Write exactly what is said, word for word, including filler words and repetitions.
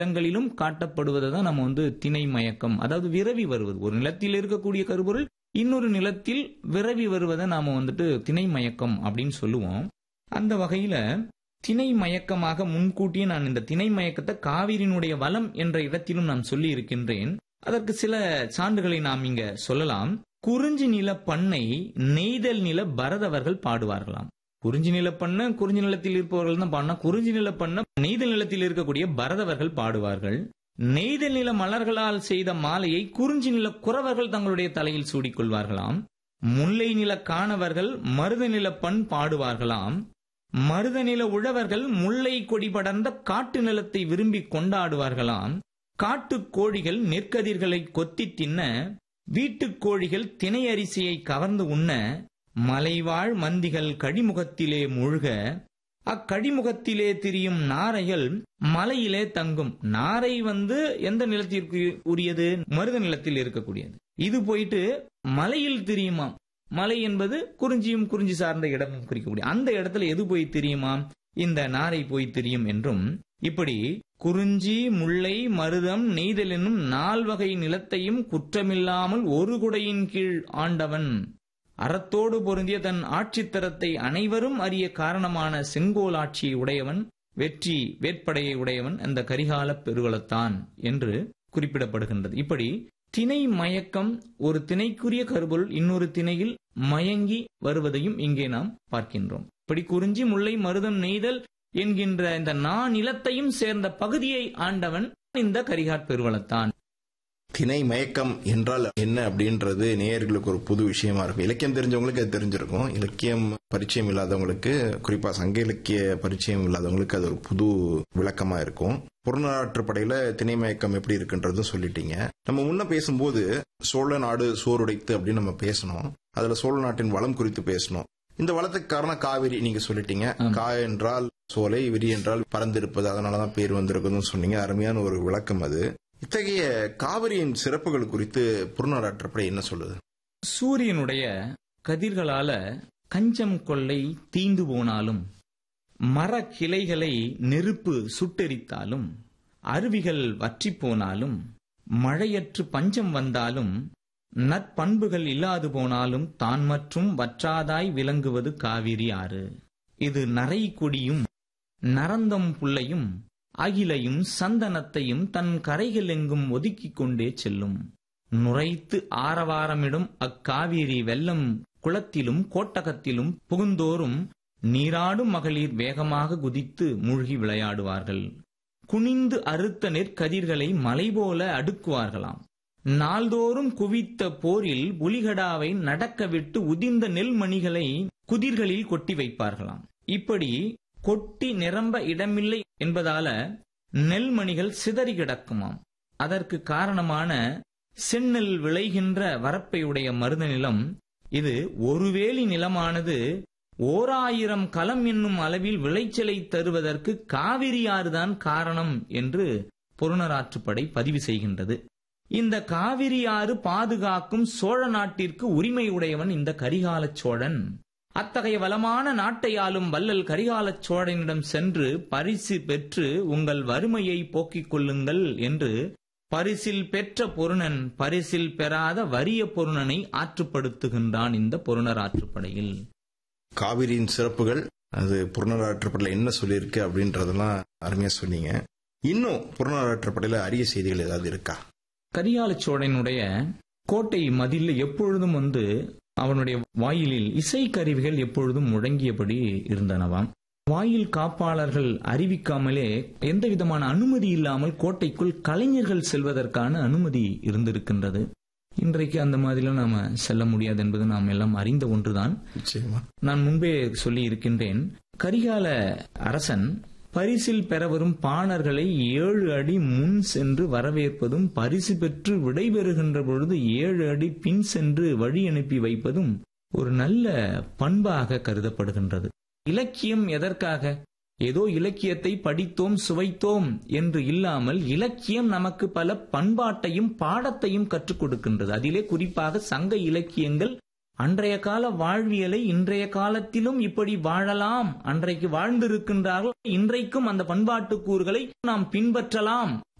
இடங்களிலும் காட்டப்படுவதை தான் நம்ம வந்து திணை மயக்கம், அதாவது விரவி வருவது. ஒரு நிலத்தில் இருக்கக்கூடிய கருப்பொருள் இன்னொரு நிலத்தில் விரவி வருவதை நாம வந்துட்டு திணை மயக்கம் அப்படின்னு சொல்லுவோம். அந்த வகையில திணை மயக்கமாக முன்கூட்டியே நான் இந்த திணை மயக்கத்தை காவிரியினுடைய வளம் என்ற இடத்திலும் நான் சொல்லி இருக்கின்றேன். அதற்கு சில சான்றுகளை நாம் இங்க சொல்லலாம். குறிஞ்சி நில பண்ணை நெய்தல் நில பரதவர்கள் பாடுவார்களாம். குறிஞ்சி நில பண்ண குறிஞ்சி நிலத்தில் இருப்பவர்கள் தான் பாடினா, குறிஞ்சி நில பண்ண நெய்தல் நிலத்தில் இருக்கக்கூடிய பரதவர்கள் பாடுவார்கள். நெய்தல் நில மலர்களால் செய்த மாலையை குறிஞ்சி நில குறவர்கள் தங்களுடைய தலையில் சூடிக்கொள்வார்களாம். முல்லை நில காணவர்கள் மருத நில பண் பாடுவார்களாம். மருத நில உழவர்கள் முல்லை கொடி படர்ந்த காட்டு நிலத்தை விரும்பி கொண்டாடுவார்களாம். காட்டுக் கோழிகள் நெற்கதிர்களை கொத்தி தின்ன, வீட்டுக் கோழிகள் திணை அரிசியை கவர்ந்து உண்ண, மலைவாழ் மந்திகள் கழிமுகத்திலே மூழ்க, அக்கழிமுகத்திலே திரியும் நாரைகள் மலையிலே தங்கும். நாரை வந்து எந்த நிலத்திற்கு உரியது? மருத நிலத்தில் இருக்கக்கூடியது. இது போயிட்டு மலையில் திரியுமா? மலை என்பது குறிஞ்சியும் குறிஞ்சி சார்ந்த இடமும் குறிக்கக்கூடிய அந்த இடத்துல எது போய் தெரியுமா? இந்த நாரை போய் தெரியும் என்றும், இப்படி குறிஞ்சி முல்லை மருதம் நெய்தல் என்னும் நால்வகை நிலத்தையும் குற்றமில்லாமல் ஒரு குடையின் கீழ் ஆண்டவன், அறத்தோடு பொருந்திய தன் ஆட்சித்தரத்தை அனைவரும் அறிய காரணமான செங்கோல் ஆட்சியை உடையவன், வெற்றி வேட்படையை உடையவன் அந்த கரிகால பெருவளத்தான் என்று குறிப்பிடப்படுகின்றது. இப்படி திணை மயக்கம், ஒரு திணைக்குரிய கருப்பொருள் இன்னொரு திணையில் மயங்கி வருவதையும் இங்கே நாம் பார்க்கின்றோம். இப்படி குறிஞ்சி முல்லை மருதம் நெய்தல் என்கின்ற இந்த நாநிலத்தையும் சேர்ந்த பகுதியை ஆண்டவன் இந்த கரிகாட் பெருவளத்தான். திணை மயக்கம் என்றால் என்ன அப்படின்றது நேயர்களுக்கு ஒரு புது விஷயமா இருக்கும். இலக்கியம் தெரிஞ்சவங்களுக்கு அது தெரிஞ்சிருக்கும். இலக்கியம் பரிச்சயம் இல்லாதவங்களுக்கு, குறிப்பா சங்க இலக்கிய பரிச்சயம் இல்லாதவங்களுக்கு அது ஒரு புது விளக்கமா இருக்கும். புறநாற்றுப்படையில திணை மயக்கம் எப்படி இருக்குன்றதும் சொல்லிட்டீங்க. நம்ம முன்ன பேசும்போது சோழ நாடு சோறுடைத்து அப்படின்னு நம்ம பேசணும். அதுல சோழ நாட்டின் வளம் குறித்து பேசணும். இந்த வளத்துக்கு காரணம் காவிரி நீங்க சொல்லிட்டீங்க. கா என்றால் சோலை, விரி என்றால் பறந்திருப்பது, அதனாலதான் பேர் வந்திருக்குதுன்னு சொன்னீங்க. அருமையான ஒரு விளக்கம் அது. இத்தகைய காவிரியின் சிறப்புகள் குறித்து புறநாற்றுப்படை என்ன சொல்லுது? சூரியனுடைய கதிர்களால கஞ்சம் கொள்ளை தீந்து போனாலும், மர கிளைகளை நெருப்பு சுட்டெரித்தாலும், அருவிகள் வற்றி போனாலும், மழையற்று பஞ்சம் வந்தாலும், நற்பண்புகள் இல்லாது போனாலும் தான் மற்றும் வற்றாதாய் விளங்குவது காவிரி ஆறு. இது நரை கொடியும் நரந்தம் புள்ளையும் அகிலையும் சந்தனத்தையும் தன் கரைகள் எங்கும் ஒதுக்கிக் கொண்டே செல்லும். நுரைத்து ஆரவாரமிடும் அக்காவிரி வெள்ளம் குளத்திலும் கோட்டகத்திலும் புகுந்தோறும் நீராடும் மகளிர் வேகமாக குதித்து மூழ்கி விளையாடுவார்கள். குனிந்து அறுத்த நெற்கதிர்களை மலை போல அடுக்குவார்களாம். நாள்தோறும் குவித்த போரில் புலிகடாவை நடக்க விட்டு உதிர்ந்த நெல்மணிகளை குதிர்களில் கொட்டி வைப்பார்களாம். இப்படி கொட்டி நிரம்ப இடமில்லை என்பதால நெல்மணிகள் சிதறி கிடக்குமாம். அதற்கு காரணமான செந்நெல் விளைகின்ற வரப்பையுடைய மருத நிலம் இது. ஒருவேலி நிலமானது ஓராயிரம் களம் என்னும் அளவில் விளைச்சலை தருவதற்கு காவிரி ஆறுதான் காரணம் என்று புறநாற்றுப்படை பதிவு செய்கின்றது. இந்த காவிரி ஆறு பாதுகாக்கும் சோழ நாட்டிற்கு உரிமை உடையவன் இந்த கரிகால சோழன். அத்தகைய வளமான நாட்டை ஆளும் வள்ளல் கரிகால சோழனிடம் சென்று பரிசு பெற்று உங்கள் வறுமையை போக்கிக் கொள்ளுங்கள் என்று பரிசில் பெற்ற பொருணன் பரிசில் பெறாத வறிய பொருணனை ஆற்றுப்படுத்துகின்றான் இந்த புறநாற்றுப்படையில். காவிரியின் சிறப்புகள் அது புறநாற்றுப்படையில என்ன சொல்லியிருக்கு அப்படின்றதெல்லாம் அருமையா சொன்னீங்க. இன்னும் புறநாற்றுப்படையில அரிய செய்திகள் ஏதாவது இருக்கா? கரிகால சோழனுடைய கோட்டை மதில் எப்பொழுதும் வந்து அவனுடைய வாயிலில் இசை கருவிகள் எப்பொழுதும் முழங்கியபடி இருந்தனவாம். வாயில் காப்பாளர்கள் அறிவிக்காமலே எந்த விதமான அனுமதி இல்லாமல் கோட்டைக்குள் கலைஞர்கள் செல்வதற்கான அனுமதி இருந்திருக்கின்றது. இன்றைக்கு அந்த மாதிரிலாம் நாம செல்ல முடியாது என்பது நாம் எல்லாம் அறிந்த ஒன்றுதான். நான் முன்பே சொல்லி இருக்கின்றேன், கரிகால அரசன் பரிசில் பெற வரும் பாணர்களை ஏழு அடி முன் சென்று வரவேற்பதும், பரிசு பெற்று விடைபெறுகின்ற பொழுது ஏழு அடி பின் சென்று வழி அனுப்பி வைப்பதும் ஒரு நல்ல பண்பாக கருதப்படுகின்றது. இலக்கியம் எதற்காக? ஏதோ இலக்கியத்தை படித்தோம் சுவைத்தோம் என்று இல்லாமல் இலக்கியம் நமக்கு பல பண்பாட்டையும் பாடத்தையும் கற்றுக் கொடுக்கின்றது. அதிலே குறிப்பாக சங்க இலக்கியங்கள் அன்றைய கால வாழ்வியலை இன்றைய காலத்திலும் இப்படி வாழலாம், அன்றைக்கு வாழ்ந்திருக்கின்றார்கள், இன்றைக்கும் அந்த பண்பாட்டு கூறுகளை நாம் பின்பற்றலாம்